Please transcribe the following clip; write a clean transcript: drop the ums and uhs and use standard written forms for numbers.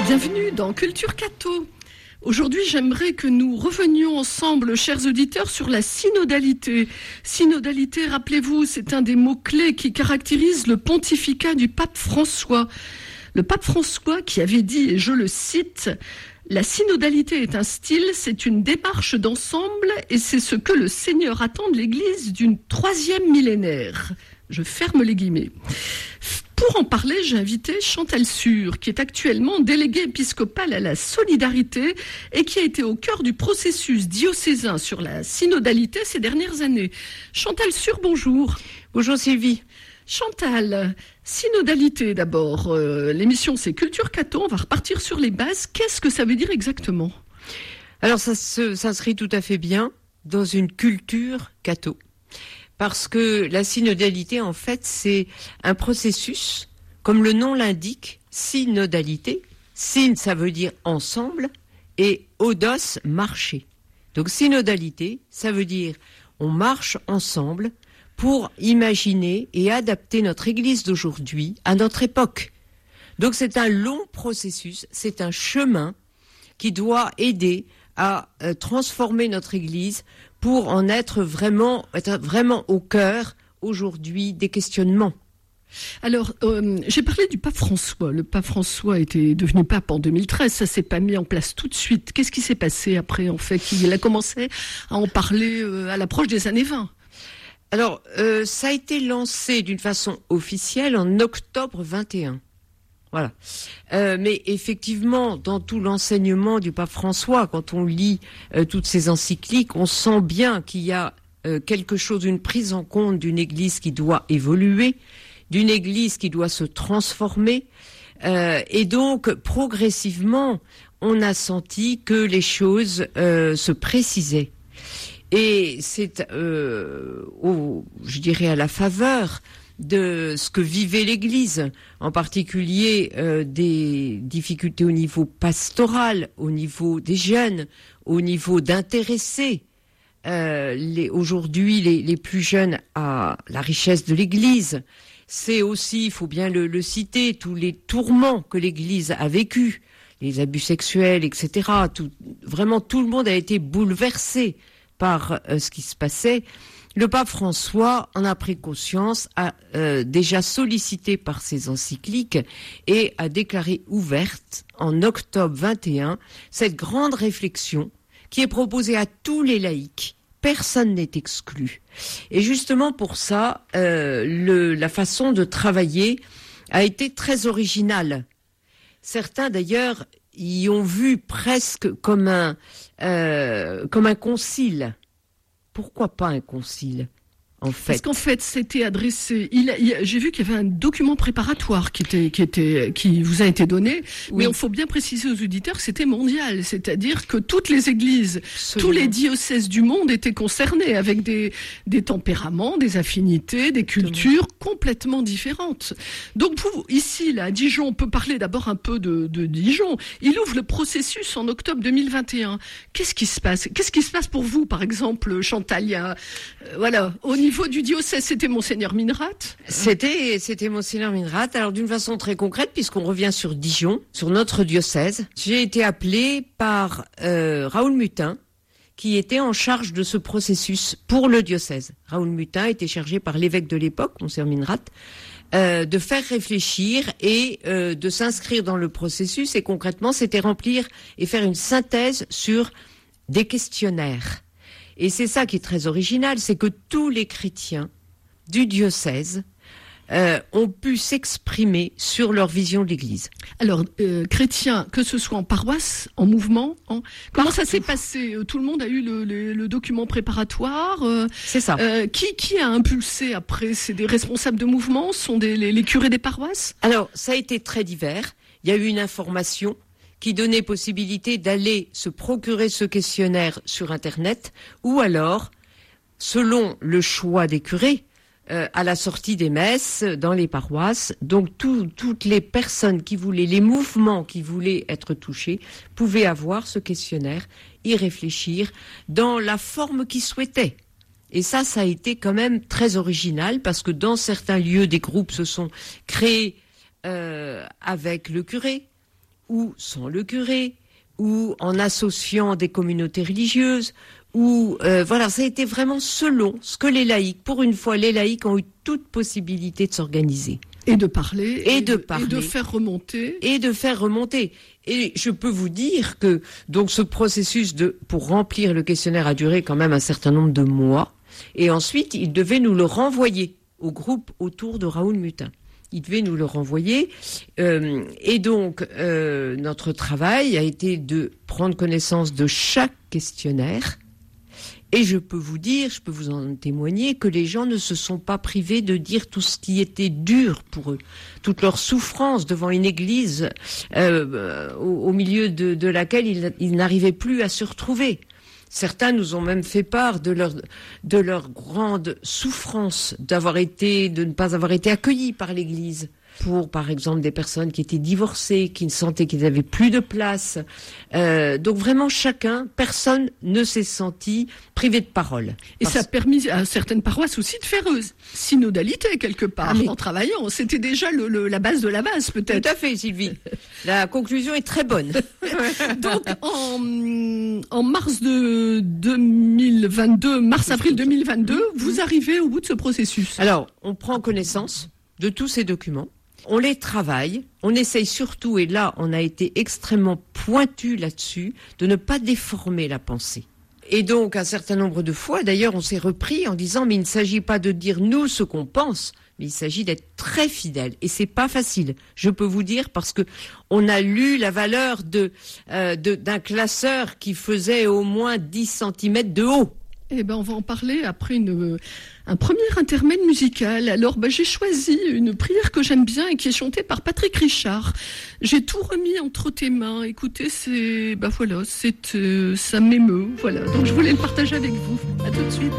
Bienvenue dans Culture Catho. Aujourd'hui, j'aimerais que nous revenions ensemble, chers auditeurs, sur la synodalité. Synodalité, rappelez-vous, c'est un des mots-clés qui caractérise le pontificat du pape François. Le pape François qui avait dit, et je le cite, « La synodalité est un style, c'est une démarche d'ensemble et c'est ce que le Seigneur attend de l'Église d'une troisième millénaire. » Je ferme les guillemets. Pour en parler, j'ai invité Chantal Sur, qui est actuellement déléguée épiscopale à la solidarité et qui a été au cœur du processus diocésain sur la synodalité ces dernières années. Chantal Sur, bonjour. Bonjour Sylvie. Chantal, synodalité d'abord. L'émission c'est Culture Catho, on va repartir sur les bases. Qu'est-ce que ça veut dire exactement ? Alors ça s'inscrit tout à fait bien dans une culture catho. Parce que la synodalité, en fait, c'est un processus, comme le nom l'indique, synodalité. Syn, ça veut dire ensemble, et odos, marcher. Donc synodalité, ça veut dire on marche ensemble pour imaginer et adapter notre Église d'aujourd'hui à notre époque. Donc c'est un long processus, c'est un chemin qui doit aider à transformer notre Église pour en être vraiment au cœur aujourd'hui des questionnements. Alors, j'ai parlé du pape François. Le pape François était devenu pape en 2013. Ça s'est pas mis en place tout de suite. Qu'est-ce qui s'est passé après, en fait ? Il a commencé à en parler à l'approche des années 20. Alors, ça a été lancé d'une façon officielle en octobre 21. Voilà. Mais effectivement, dans tout l'enseignement du pape François, quand on lit toutes ces encycliques, on sent bien qu'il y a quelque chose, une prise en compte d'une Église qui doit évoluer, d'une Église qui doit se transformer. Et donc, progressivement, on a senti que les choses se précisaient. Et c'est, je dirais, à la faveur de ce que vivait l'Église, en particulier des difficultés au niveau pastoral, au niveau des jeunes, au niveau d'intéressés. Aujourd'hui, les plus jeunes à la richesse de l'Église. C'est aussi, il faut bien le citer, tous les tourments que l'Église a vécus, les abus sexuels, etc. Vraiment, tout le monde a été bouleversé par ce qui se passait. Le pape François en a pris conscience, a déjà sollicité par ses encycliques et a déclaré ouverte en octobre 21 cette grande réflexion qui est proposée à tous les laïcs. Personne n'est exclu. Et justement pour ça, la façon de travailler a été très originale. Certains d'ailleurs y ont vu presque comme un concile. Pourquoi pas un concile, en fait ? Parce qu'en fait, c'était adressé. J'ai vu qu'il y avait un document préparatoire qui vous a été donné. Oui. Mais il faut bien préciser aux auditeurs que c'était mondial, c'est-à-dire que toutes les églises, tous les diocèses du monde étaient concernés avec des tempéraments, des affinités, des cultures complètement différentes. Donc vous, ici, là, à Dijon, on peut parler d'abord un peu de Dijon. Il ouvre le processus en octobre 2021. Qu'est-ce qui se passe ? Qu'est-ce qui se passe pour vous, par exemple, Chantal ? Voilà, au niveau du diocèse, c'était Monseigneur Minrat. C'était Monseigneur Minrat. Alors d'une façon très concrète, puisqu'on revient sur Dijon, sur notre diocèse, j'ai été appelée par Raoul Mutin, qui était en charge de ce processus pour le diocèse. Raoul Mutin était chargé par l'évêque de l'époque, Monseigneur Minrat, de faire réfléchir et de s'inscrire dans le processus. Et concrètement, c'était remplir et faire une synthèse sur des questionnaires. Et c'est ça qui est très original, c'est que tous les chrétiens du diocèse ont pu s'exprimer sur leur vision de l'Église. Alors, chrétiens, que ce soit en paroisse, en mouvement, comment ça s'est passé ? Tout le monde a eu le document préparatoire. C'est ça. Qui a impulsé après ? C'est des responsables de mouvement ? Sont les curés des paroisses ? Alors, ça a été très divers. Il y a eu une information qui donnait possibilité d'aller se procurer ce questionnaire sur Internet, ou alors, selon le choix des curés, à la sortie des messes, dans les paroisses. Donc toutes les personnes qui voulaient, les mouvements qui voulaient être touchés, pouvaient avoir ce questionnaire, y réfléchir dans la forme qu'ils souhaitaient. Et ça a été quand même très original, parce que dans certains lieux, des groupes se sont créés avec le curé, ou sans le curé, ou en associant des communautés religieuses, ou voilà, ça a été vraiment selon ce que les laïcs, pour une fois, les laïcs ont eu toute possibilité de s'organiser. Et de parler. Et de parler. Et de faire remonter. Et de faire remonter. Et je peux vous dire que donc ce processus pour remplir le questionnaire a duré quand même un certain nombre de mois. Et ensuite, il devait nous le renvoyer au groupe autour de Raoul Mutin. Il devait nous le renvoyer. Et donc, notre travail a été de prendre connaissance de chaque questionnaire. Et je peux vous en témoigner, que les gens ne se sont pas privés de dire tout ce qui était dur pour eux, toute leur souffrance devant une église au milieu de laquelle ils n'arrivaient plus à se retrouver. Certains nous ont même fait part de leur grande souffrance de ne pas avoir été accueillis par l'église. Pour, par exemple, des personnes qui étaient divorcées, qui sentaient qu'ils n'avaient plus de place. Donc vraiment, personne ne s'est senti privé de parole. Et ça a permis à certaines paroisses aussi de faire synodalité quelque part, en travaillant. C'était déjà la base de la base, peut-être. Tout à fait, Sylvie. La conclusion est très bonne. Donc, en mars-avril 2022, vous arrivez au bout de ce processus. Alors, on prend connaissance de tous ces documents. On les travaille, on essaye surtout, et là on a été extrêmement pointu là-dessus, de ne pas déformer la pensée. Et donc un certain nombre de fois, d'ailleurs on s'est repris en disant mais il ne s'agit pas de dire nous ce qu'on pense, mais il s'agit d'être très fidèle. Et c'est pas facile, je peux vous dire, parce que on a lu la valeur d'un classeur qui faisait au moins 10 cm de haut. Eh ben, on va en parler après un premier intermède musical. Alors, j'ai choisi une prière que j'aime bien et qui est chantée par Patrick Richard. J'ai tout remis entre tes mains. Écoutez, ça m'émeut. Voilà. Donc, je voulais le partager avec vous. À tout de suite.